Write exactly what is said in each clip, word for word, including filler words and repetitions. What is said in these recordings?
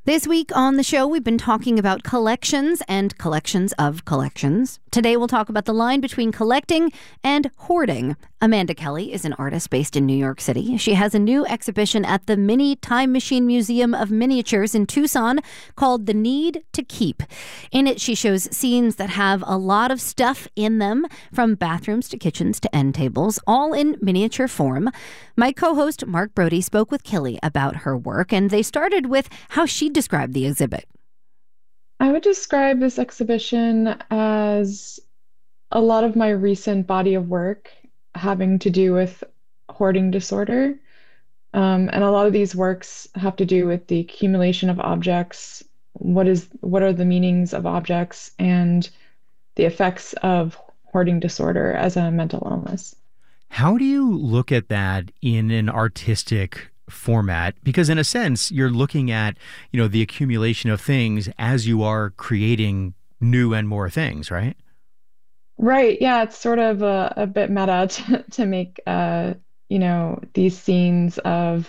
This week on the show, we've been talking about collections and collections of collections. Today, we'll talk about the line between collecting and hoarding. Amanda Kelly is an artist based in New York City. She has a new exhibition at the Mini Time Machine Museum of Miniatures in Tucson called The Need to Keep. In it, she shows scenes that have a lot of stuff in them, from bathrooms to kitchens to end tables, all in miniature form. My co-host, Mark Brody, spoke with Kelly about her work, and they started with how she described the exhibit. I would describe this exhibition as a lot of my recent body of work having to do with hoarding disorder. Um, and a lot of these works have to do with the accumulation of objects, what is what are the meanings of objects, and the effects of hoarding disorder as a mental illness. How do you look at that in an artistic format? Because in a sense, you're looking at, you know, the accumulation of things as you are creating new and more things, right? Right. Yeah, it's sort of a, a bit meta to, to make, uh, you know, these scenes of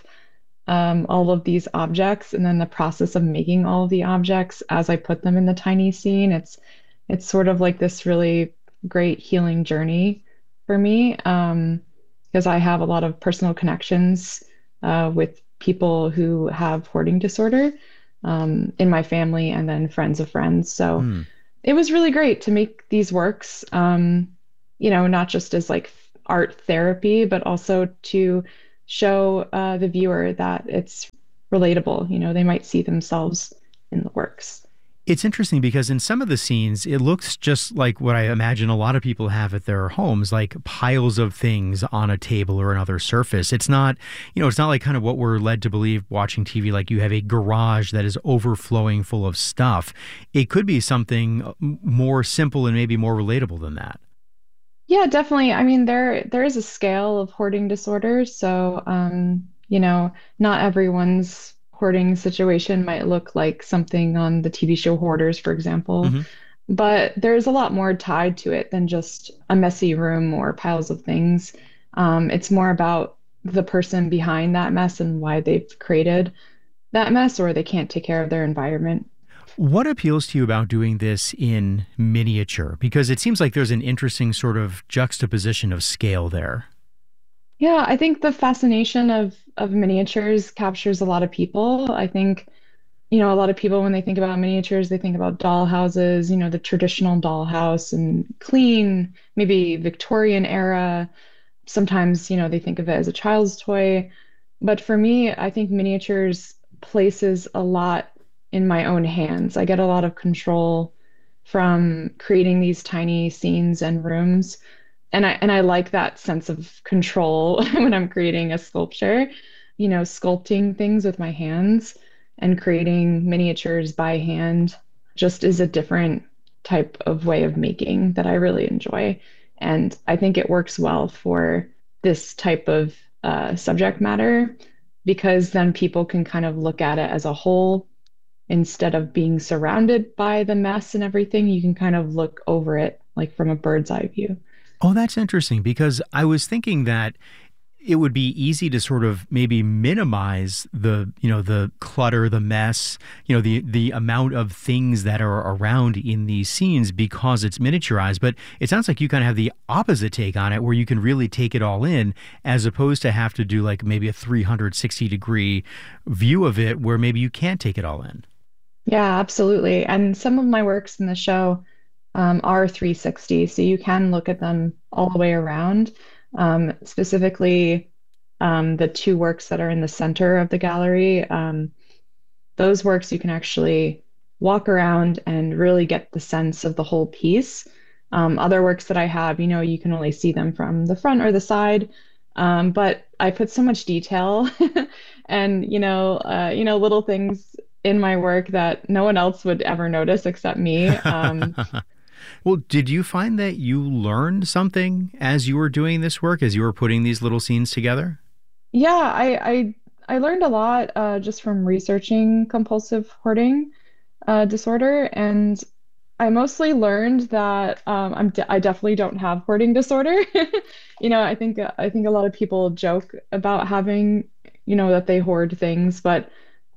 um, all of these objects, and then the process of making all of the objects as I put them in the tiny scene. It's it's sort of like this really great healing journey for me, um, because I have a lot of personal connections uh, with people who have hoarding disorder um, in my family and then friends of friends. So Mm. it was really great to make these works, um, you know, not just as like art therapy, but also to show uh, the viewer that it's relatable. You know, they might see themselves in the works. It's interesting because in some of the scenes, it looks just like what I imagine a lot of people have at their homes, like piles of things on a table or another surface. It's not, you know, it's not like kind of what we're led to believe watching T V, like you have a garage that is overflowing full of stuff. It could be something more simple and maybe more relatable than that. Yeah, definitely. I mean, there there is a scale of hoarding disorders, so um, you know, not everyone's hoarding situation might look like something on the T V show Hoarders, for example. hmm But there's a lot more tied to it than just a messy room or piles of things. Um, it's more about the person behind that mess and why they've created that mess, or they can't take care of their environment. What appeals to you about doing this in miniature? Because it seems like there's an interesting sort of juxtaposition of scale there. Yeah, I think the fascination of of miniatures captures a lot of people. I think, you know, a lot of people when they think about miniatures, they think about doll houses, you know, the traditional doll house and clean, maybe Victorian era. Sometimes, you know, they think of it as a child's toy. But for me, I think miniatures places a lot in my own hands. I get a lot of control from creating these tiny scenes and rooms. And I and I like that sense of control when I'm creating a sculpture, you know, sculpting things with my hands and creating miniatures by hand just is a different type of way of making that I really enjoy. And I think it works well for this type of uh, subject matter because then people can kind of look at it as a whole instead of being surrounded by the mess and everything. You can kind of look over it like from a bird's eye view. Oh, that's interesting because I was thinking that it would be easy to sort of maybe minimize the, you know, the clutter, the mess, you know, the the amount of things that are around in these scenes because it's miniaturized. But it sounds like you kind of have the opposite take on it where you can really take it all in as opposed to have to do like maybe a three hundred sixty degree view of it where maybe you can't take it all in. Yeah, absolutely. And some of my works in the show um, are three sixty, so you can look at them all the way around. Um, specifically, um, the two works that are in the center of the gallery, um, those works you can actually walk around and really get the sense of the whole piece. Um, other works that I have, you know, you can only see them from the front or the side. Um, but I put so much detail and, you know, uh, you know, little things in my work that no one else would ever notice except me. Um, Well, did you find that you learned something as you were doing this work, as you were putting these little scenes together? yeah, I, I I learned a lot uh, just from researching compulsive hoarding uh, disorder, and I mostly learned that um, I'm de I definitely don't have hoarding disorder. You know, I think I think a lot of people joke about having, you know, that they hoard things, but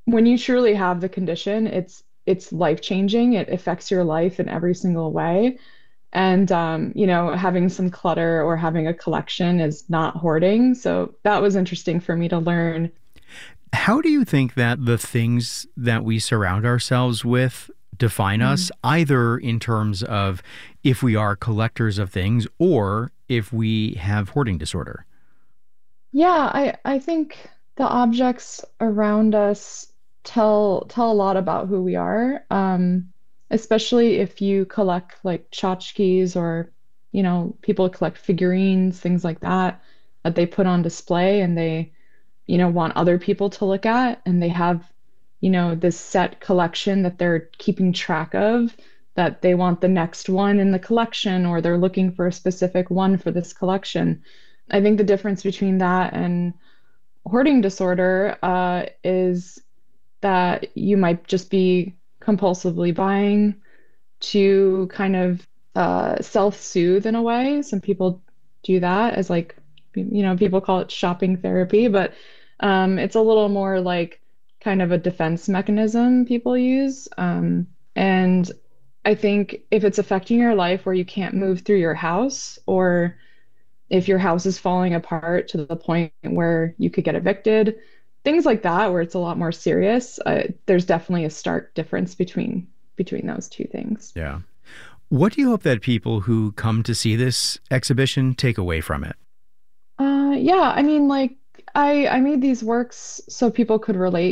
when you truly have the condition, it's it's life changing. It affects your life in every single way. And um, you know, having some clutter or having a collection is not hoarding. So that was interesting for me to learn. How do you think that the things that we surround ourselves with define Mm. us, either in terms of if we are collectors of things or if we have hoarding disorder? Yeah, I I think the objects around us tell tell a lot about who we are. Um, especially if you collect like tchotchkes or, you know, people collect figurines, things like that, that they put on display and they, you know, want other people to look at, and they have, you know, this set collection that they're keeping track of, that they want the next one in the collection, or they're looking for a specific one for this collection. I think the difference between that and hoarding disorder uh, is that you might just be compulsively buying to kind of uh, self-soothe in a way. Some people do that as like, you know, people call it shopping therapy, but um, it's a little more like kind of a defense mechanism people use. Um, and I think if it's affecting your life where you can't move through your house, or if your house is falling apart to the point where you could get evicted, things like that, where it's a lot more serious, uh, there's definitely a stark difference between between those two things. Yeah. What do you hope that people who come to see this exhibition take away from it? Uh, yeah, I mean, like I I made these works so people could relate